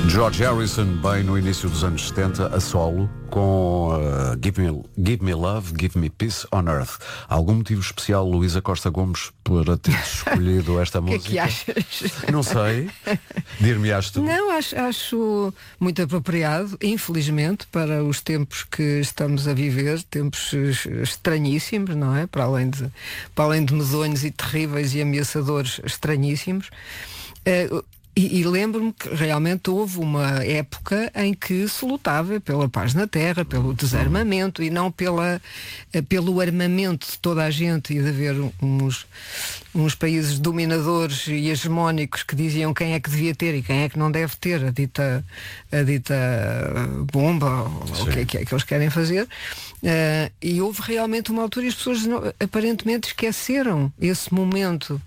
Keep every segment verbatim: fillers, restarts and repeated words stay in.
George Harrison, bem no início dos anos setenta, a solo, com uh, Give Me, Give Me Love, Give Me Peace on Earth. Há algum motivo especial, Luísa Costa Gomes, para ter escolhido esta música? O que é que achas? Não sei. Dir-me-ás tu. Não, acho, acho muito apropriado, infelizmente, para os tempos que estamos a viver, tempos estranhíssimos, não é? Para além de, para além de medonhos e terríveis e ameaçadores, estranhíssimos. Uh, E, e lembro-me que realmente houve uma época em que se lutava pela paz na Terra, pelo desarmamento e não pela, pelo armamento de toda a gente, e de haver uns, uns países dominadores e hegemónicos que diziam quem é que devia ter e quem é que não deve ter a dita, a dita bomba, ou o que é que, é que eles querem fazer. Uh, e houve realmente uma altura e as pessoas não, aparentemente esqueceram esse momento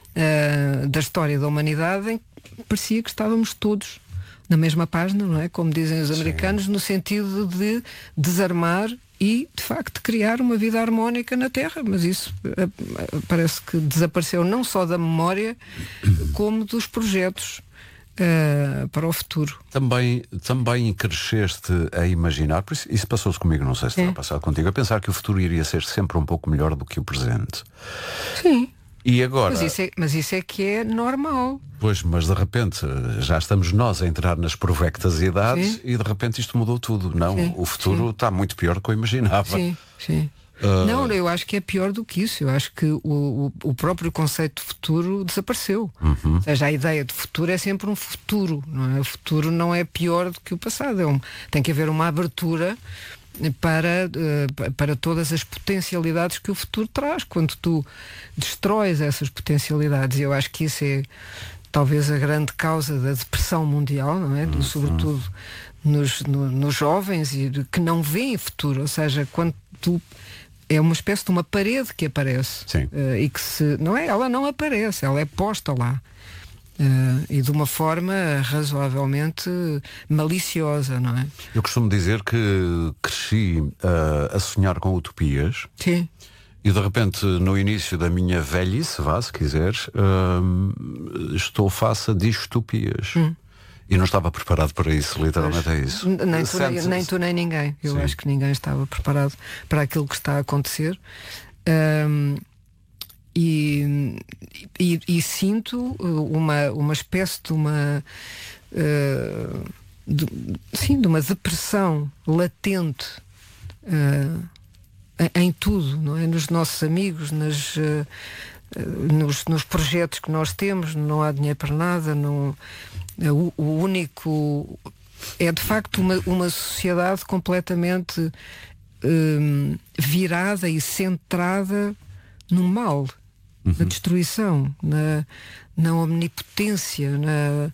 uh, da história da humanidade em que parecia que estávamos todos na mesma página, não é? Como dizem os americanos, sim, no sentido de desarmar e, de facto, criar uma vida harmónica na Terra. Mas isso uh, parece que desapareceu não só da memória, como dos projetos uh, para o futuro. Também, também cresceste a imaginar, por isso, isso passou-se comigo, não sei se é. terá passado contigo, a pensar que o futuro iria ser sempre um pouco melhor do que o presente. Sim. E agora? Mas isso, é, mas isso é que é normal. Pois, mas de repente já estamos nós a entrar nas provectas idades, sim, e de repente isto mudou tudo. Não, sim, o futuro sim, está muito pior do que eu imaginava. Sim, sim. Uh... Não, eu acho que é pior do que isso. Eu acho que o, o, o próprio conceito de futuro desapareceu. Uhum. Ou seja, a ideia de futuro é sempre um futuro, não é? O futuro não é pior do que o passado. É um, tem que haver uma abertura para, uh, para todas as potencialidades que o futuro traz. Quando tu destróis essas potencialidades, eu acho que isso é talvez a grande causa da depressão mundial, não é? Do, sobretudo nos, no, nos jovens, e de, que não veem futuro. Ou seja, quando tu é uma espécie de uma parede que aparece, uh, e que se não é, ela não aparece, ela é posta lá. Uh, e de uma forma razoavelmente maliciosa, não é? Eu costumo dizer que cresci uh, a sonhar com utopias. Sim. E de repente, no início da minha velhice, vá, se quiseres, uh, estou face a distopias. Hum. E não estava preparado para isso, literalmente pois, é isso. Nem tu nem, nem tu nem ninguém. Eu Sim. acho que ninguém estava preparado para aquilo que está a acontecer. Um, E, e, e sinto uma, uma espécie de uma uh, de, sim, de uma depressão latente uh, em, em tudo, não é? Nos nossos amigos, nas, uh, nos, nos projetos que nós temos. Não há dinheiro para nada, não, o, o único é de facto uma, uma sociedade completamente uh, virada e centrada no mal. Uhum. Na destruição, na, na omnipotência, na,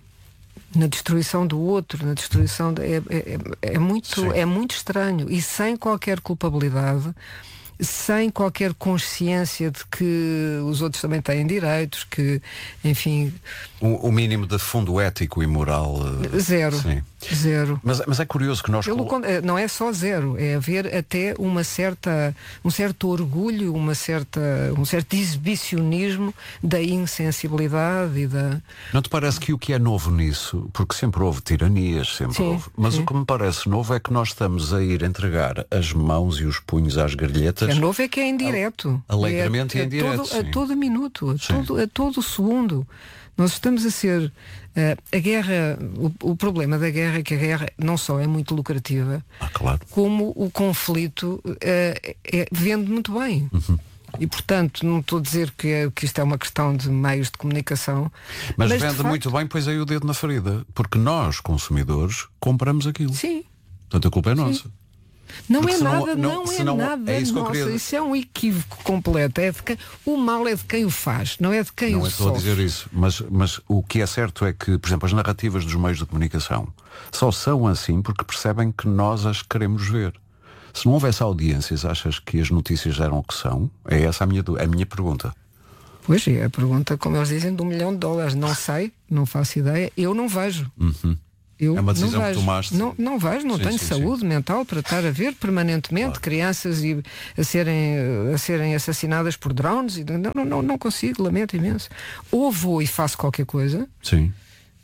na destruição do outro, na destruição de, é, é, é, muito, é muito estranho, e sem qualquer culpabilidade, sem qualquer consciência de que os outros também têm direitos, que, enfim... O, o mínimo de fundo ético e moral... Zero. Sim. Zero. Mas, mas é curioso que nós... Pelo, não é só zero, é haver até uma certa, um certo orgulho, uma certa, um certo exibicionismo da insensibilidade e da... Não te parece que o que é novo nisso, porque sempre houve tiranias, sempre sim, houve, mas sim. o que me parece novo é que nós estamos a ir entregar as mãos e os punhos às gargalhetas. É novo é que é indireto. Alegremente é, é indireto. Todo, a todo minuto, a todo, a todo segundo. Nós estamos a ser... Uh, a guerra, o, o problema da guerra é que a guerra não só é muito lucrativa, ah, claro. como o conflito uh, é, vende muito bem. Uhum. E, portanto, não estou a dizer que, é, que isto é uma questão de meios de comunicação. Mas, mas vende facto... muito bem, pois aí o dedo na ferida. Porque nós, consumidores, compramos aquilo. Sim. Portanto, a culpa é nossa. Sim. Não Porque é senão, nada, não, não é senão, nada. É isso, nossa, que eu queria... isso é um equívoco completo. É de quem... O mal é de quem o faz, não é de quem não o é sofre. Não estou a dizer isso, mas, mas o que é certo é que, por exemplo, as narrativas dos meios de comunicação só são assim porque percebem que nós as queremos ver. Se não houvesse audiências, achas que as notícias eram o que são? É essa a minha, a minha pergunta. Pois é, a pergunta, como eles dizem, de um milhão de dólares. Não sei, não faço ideia. Eu não vejo. Uhum. Eu é uma decisão não que tomaste. Não, não vejo, não sim, tenho sim, saúde sim. mental para estar a ver permanentemente claro. crianças e a serem, a serem assassinadas por drones. E, não, não, não consigo, lamento imenso. Ou vou e faço qualquer coisa. Sim.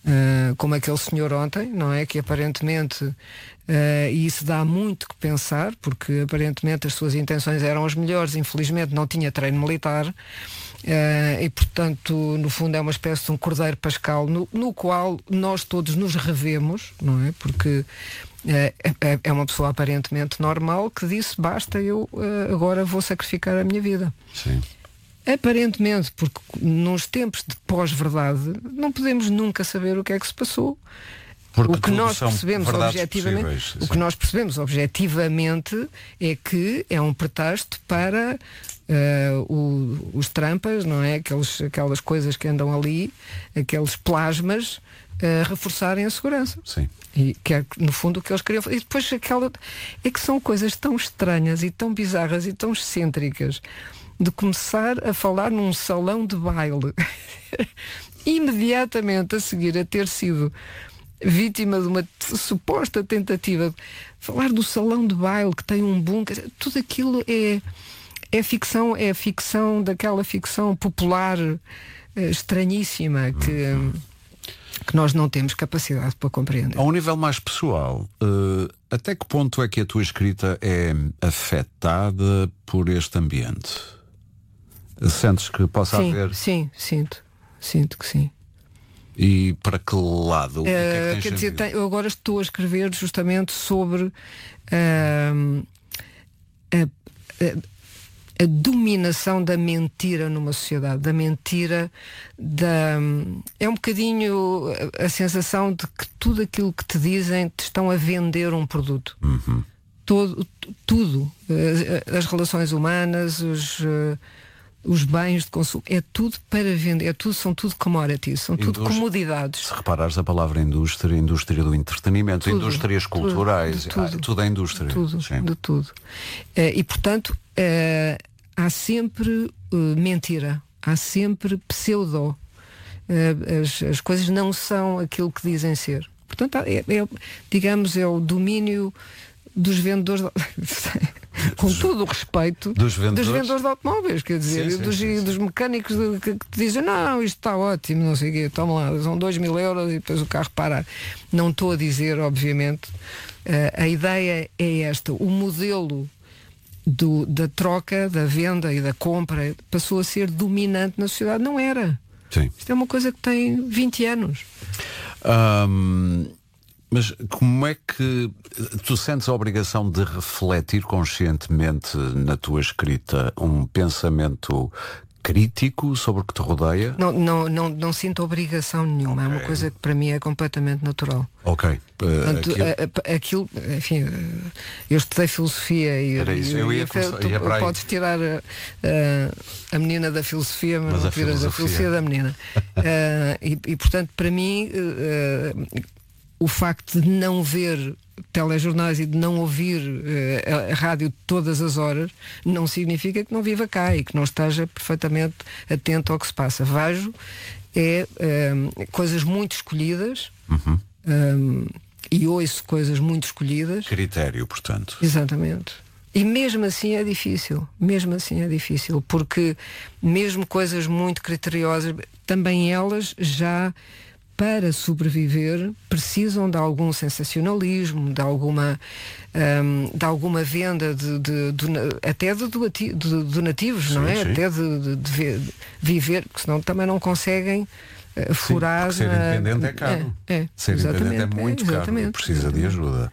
Uh, como aquele senhor ontem, não é? Que aparentemente, uh, e isso dá muito que pensar, porque aparentemente as suas intenções eram as melhores, infelizmente não tinha treino militar, uh, e portanto, no fundo é uma espécie de um cordeiro pascal, no, no qual nós todos nos revemos, não é? Porque uh, é, é uma pessoa aparentemente normal que disse, basta, eu uh, agora vou sacrificar a minha vida. Sim. Aparentemente, porque nos tempos de pós-verdade não podemos nunca saber o que é que se passou. Porque o que nós percebemos objetivamente, o que nós percebemos objetivamente é que é um pretexto para uh, o, os trampas, não é? Aqueles, aquelas coisas que andam ali, aqueles plasmas, uh, reforçarem a segurança. Sim. E que é no fundo o que eles queriam fazer. E depois aquela é que são coisas tão estranhas e tão bizarras e tão excêntricas, de começar a falar num salão de baile imediatamente a seguir a ter sido vítima de uma t- suposta tentativa de falar do salão de baile que tem um boom, tudo aquilo é, é ficção, é ficção daquela ficção popular eh, estranhíssima que, que nós não temos capacidade para compreender. A um nível mais pessoal, uh, até que ponto é que a tua escrita é afetada por este ambiente? Sentes que possa sim, haver? Sim, sinto. Sinto que sim. E para que lado? O que é que Uh, tens quer dizer, sentido? tem- eu agora estou a escrever justamente sobre uh, a, a- a dominação da mentira numa sociedade, da mentira, da, é um bocadinho a, a sensação de que tudo aquilo que te dizem te estão a vender um produto. Uhum. Todo, tudo, uh, as relações humanas, os uh, os bens de consumo, é tudo para vender, é tudo, são tudo commodities, são tudo Indústria. comodidades. Se reparares a palavra indústria, indústria do entretenimento, Tudo, indústrias tudo, culturais, de tudo. ah, tudo é indústria. Tudo, Sim. de tudo. Eh, e portanto, eh, há sempre eh, mentira, há sempre pseudo. Eh, as, as coisas não são aquilo que dizem ser. Portanto, é, é, digamos, é o domínio dos vendedores de... com todo o respeito Dos vendedores? dos vendedores de automóveis, quer dizer, Sim, sim, dos, sim, sim. dos mecânicos de, que, que te dizem, não, isto está ótimo, não sei o quê, toma lá, são dois mil euros e depois o carro para. Não estou a dizer, obviamente, uh, a ideia é esta, o modelo do, da troca, da venda e da compra passou a ser dominante na sociedade, não era. Sim. Isto é uma coisa que tem vinte anos. Ahm, mas como é que tu sentes a obrigação de refletir conscientemente na tua escrita um pensamento crítico sobre o que te rodeia? Não, não, não, não sinto obrigação nenhuma, é uma coisa que para mim é completamente natural. Ok. Uh, Portanto, aquilo- a- a- aquilo, enfim, uh, eu estudei filosofia e, Era isso, e- eu ia e- começar- tu ia para aí. podes tirar a, a, a menina da filosofia, mas, Mas não a tiras a filosofia. filosofia da menina. Uh, e, e portanto, para mim, uh, o facto de não ver telejornais e de não ouvir uh, a, a rádio todas as horas não significa que não viva cá e que não esteja perfeitamente atento ao que se passa. Vejo é um, coisas muito escolhidas. Uhum. Um, e ouço coisas muito escolhidas. Critério, portanto. Exatamente. E mesmo assim é difícil. Mesmo assim é difícil. Porque mesmo coisas muito criteriosas, também elas já, para sobreviver, precisam de algum sensacionalismo, de alguma, um, de alguma venda de, de, de, até de, donati- de donativos, Sim, não é? sim. Até de, de, de ver- de viver, porque senão também não conseguem uh, furar. Sim, porque ser na- independente é caro. É, é, Ser independente é exatamente, muito é, caro e exatamente, precisa de exatamente. ajuda.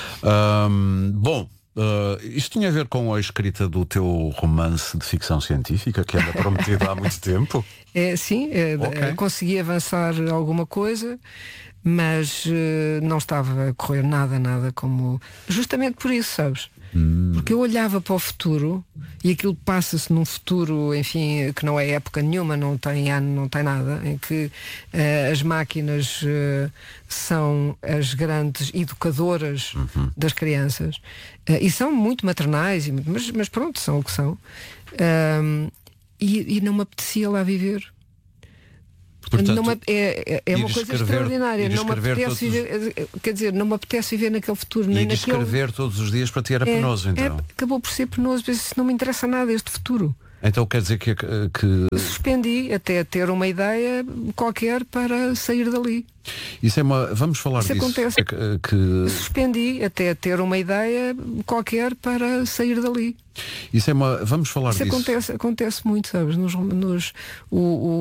Ahm, bom, ah, isto tinha a ver com a escrita do teu romance de ficção científica que anda prometido há muito tempo. É, sim, é, Ok. é, consegui avançar alguma coisa, mas eh, não estava a correr nada, nada como... Justamente por isso, sabes? Porque eu olhava para o futuro e aquilo passa-se num futuro, enfim, que não é época nenhuma, não tem ano, não tem nada, em que eh, as máquinas eh, são as grandes educadoras das crianças eh, e são muito maternais, e muito- mas, mas pronto, são o que são. Ahm, e, e não me apetecia lá viver. Portanto, não me, é é, é uma ir coisa escrever- extraordinária. ir Não me escrever apetece todos- viver, quer dizer, não me apetece viver naquele futuro, E nem de naquele. escrever todos os dias para ti era É, penoso, então. é, acabou por ser penoso, mas isso não me interessa nada este futuro. Então quer dizer que, que... Suspendi até ter uma ideia qualquer para sair dali. Isso é uma... Vamos falar Isso disso. acontece. Que, que... Suspendi até ter uma ideia qualquer para sair dali. Isso é uma... Vamos falar Isso disso. acontece, acontece muito, sabes? Nos, nos, o, o